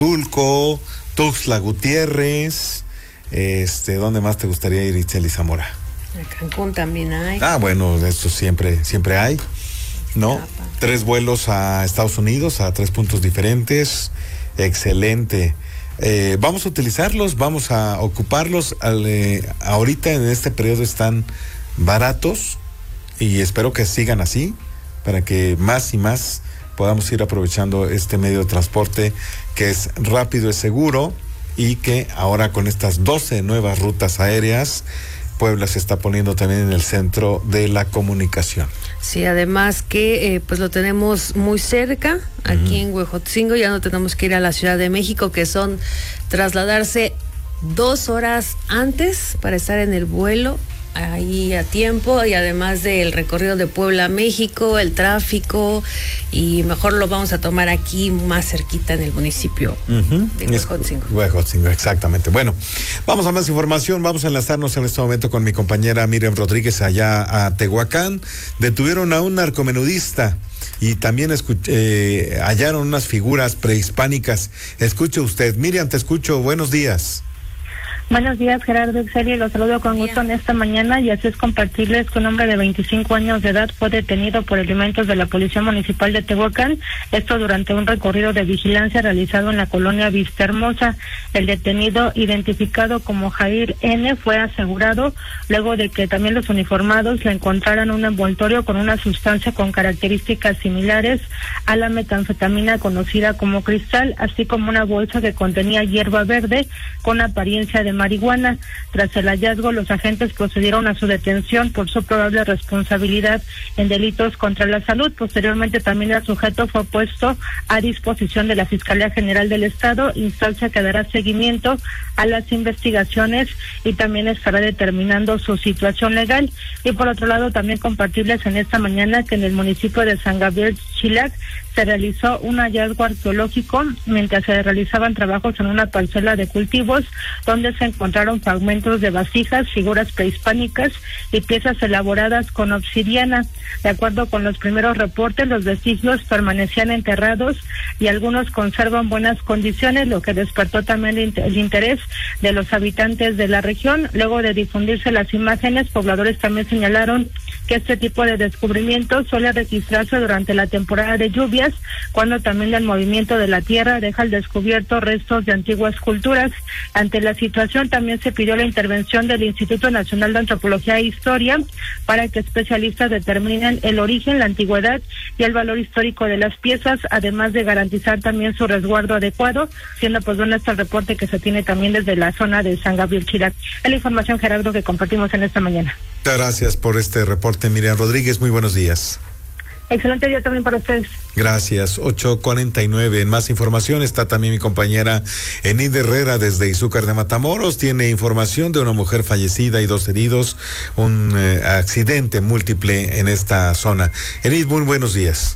Tulco, Tuxtla Gutiérrez, ¿dónde más te gustaría ir, Itzel y Zamora? A Cancún también hay. Bueno, esto siempre hay, ¿no? 3 vuelos a Estados Unidos, a 3 puntos diferentes, excelente. Vamos a utilizarlos, vamos a ocuparlos, ahorita en este periodo están baratos y espero que sigan así, para que más y más podamos ir aprovechando este medio de transporte que es rápido, es seguro, y que ahora con estas 12 nuevas rutas aéreas, Puebla se está poniendo también en el centro de la comunicación. Sí, además que pues lo tenemos muy cerca, aquí en Huejotzingo, ya no tenemos que ir a la Ciudad de México, que son trasladarse 2 horas antes para estar en el vuelo ahí a tiempo, y además del recorrido de Puebla a México, el tráfico, y mejor lo vamos a tomar aquí más cerquita en el municipio de Huejotzingo. Huejotzingo, exactamente. Bueno, vamos a más información, vamos a enlazarnos en este momento con mi compañera Miriam Rodríguez allá a Tehuacán. Detuvieron a un narcomenudista y también hallaron unas figuras prehispánicas. Escuche usted, Miriam, te escucho, buenos días. Buenos días, Gerardo Ixeli, los saludo con gusto en esta mañana, y así es compartirles que un hombre de 25 años de edad fue detenido por elementos de la Policía Municipal de Tehuacán, esto durante un recorrido de vigilancia realizado en la colonia Vista Hermosa. El detenido, identificado como Jair N., fue asegurado luego de que también los uniformados le encontraran un envoltorio con una sustancia con características similares a la metanfetamina conocida como cristal, así como una bolsa que contenía hierba verde con apariencia de marihuana. Tras el hallazgo, los agentes procedieron a su detención por su probable responsabilidad en delitos contra la salud. Posteriormente, también el sujeto fue puesto a disposición de la Fiscalía General del Estado, instancia que dará seguimiento a las investigaciones y también estará determinando su situación legal. Y por otro lado, también compartirles en esta mañana que en el municipio de San Gabriel Chilac se realizó un hallazgo arqueológico mientras se realizaban trabajos en una parcela de cultivos, donde se encontraron fragmentos de vasijas, figuras prehispánicas y piezas elaboradas con obsidiana. De acuerdo con los primeros reportes, los vestigios permanecían enterrados y algunos conservan buenas condiciones, lo que despertó también el interés de los habitantes de la región. Luego de difundirse las imágenes, pobladores también señalaron que este tipo de descubrimientos suele registrarse durante la temporada de lluvias, cuando también el movimiento de la tierra deja al descubierto restos de antiguas culturas. Ante la situación, también se pidió la intervención del Instituto Nacional de Antropología e Historia para que especialistas determinen el origen, la antigüedad y el valor histórico de las piezas, además de garantizar también su resguardo adecuado, siendo pues bueno este el reporte que se tiene también desde la zona de San Gabriel Chilac. Es la información, Gerardo, que compartimos en esta mañana. Muchas gracias por este reporte, Miriam Rodríguez. Muy buenos días. Excelente día también para ustedes. Gracias. 8:49. En más información está también mi compañera Enid Herrera desde Izúcar de Matamoros. Tiene información de una mujer fallecida y 2 heridos, un accidente múltiple en esta zona. Enid, muy buenos días.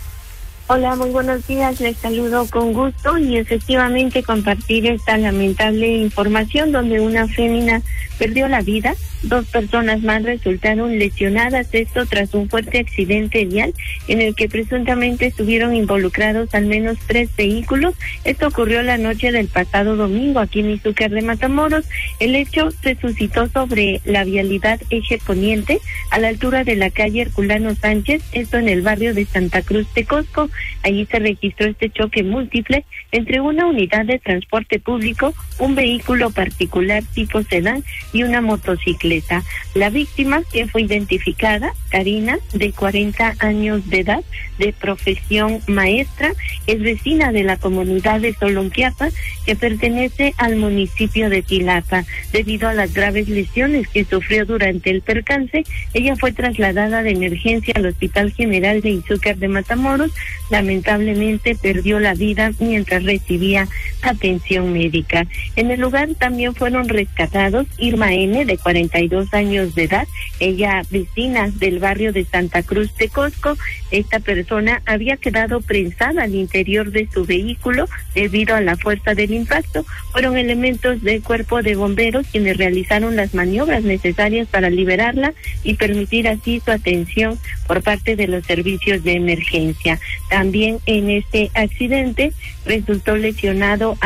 Hola, muy buenos días, les saludo con gusto y efectivamente compartir esta lamentable información donde una fémina perdió la vida, 2 personas más resultaron lesionadas, esto tras un fuerte accidente vial en el que presuntamente estuvieron involucrados al menos 3 vehículos. Esto ocurrió la noche del pasado domingo aquí en Izúcar de Matamoros. El hecho se suscitó sobre la vialidad Eje Poniente, a la altura de la calle Herculano Sánchez, esto en el barrio de Santa Cruz de Cosco. Allí se registró este choque múltiple entre una unidad de transporte público, un vehículo particular tipo sedán y una motocicleta. La víctima, que fue identificada, Karina, de 40 años de edad, de profesión maestra, es vecina de la comunidad de Solonquiapa, que pertenece al municipio de Tilapa. Debido a las graves lesiones que sufrió durante el percance, ella fue trasladada de emergencia al Hospital General de Izúcar de Matamoros. Lamentablemente perdió la vida mientras recibía atención médica. En el lugar también fueron rescatados Irma N., de 42 años de edad, ella vecina del barrio de Santa Cruz de Cosco, Esta persona había quedado prensada al interior de su vehículo debido a la fuerza del impacto. Fueron elementos del cuerpo de bomberos quienes realizaron las maniobras necesarias para liberarla y permitir así su atención por parte de los servicios de emergencia. También en este accidente resultó lesionado